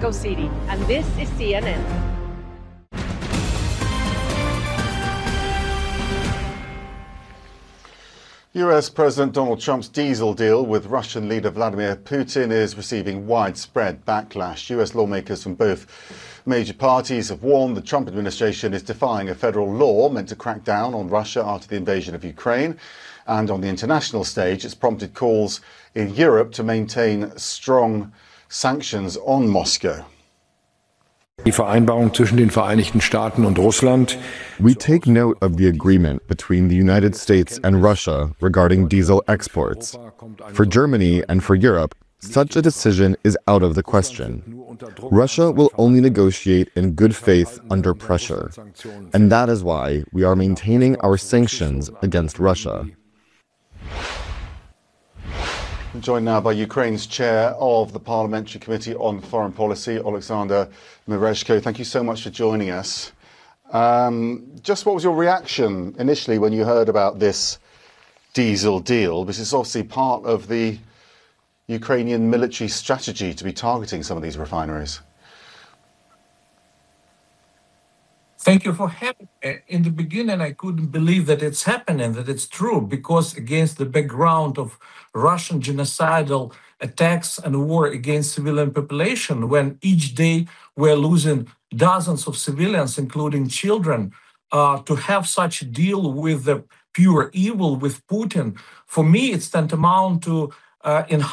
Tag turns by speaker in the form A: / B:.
A: Mexico City, and this is CNN.
B: US President Donald Trump's diesel deal with Russian leader Vladimir Putin is receiving widespread backlash. US lawmakers from both major parties have warned the Trump administration is defying a federal law meant to crack down on Russia after the invasion of Ukraine. And on the international stage, it's prompted calls in Europe to maintain strong sanctions on Moscow.
C: Die Vereinbarung zwischen den Vereinigten Staaten und Russland.
D: We take note of the agreement between the United States and Russia regarding diesel exports. For Germany and for Europe, such a decision is out of the question. Russia will only negotiate in good faith under pressure. And that is why we are maintaining our sanctions against Russia.
B: I'm joined now by Ukraine's chair of the Parliamentary Committee on Foreign Policy, Oleksandr Merezhko. Thank you so much for joining us. Just what was your reaction initially when you heard about this diesel deal? Because it's obviously part of the Ukrainian military strategy to be targeting some of these refineries.
E: Thank you for having me. In the beginning, I couldn't believe that it's happening, that it's true, because against the background of Russian genocidal attacks and war against civilian population, when each day we're losing dozens of civilians, including children, to have such a deal with the pure evil, with Putin, for me, it's tantamount to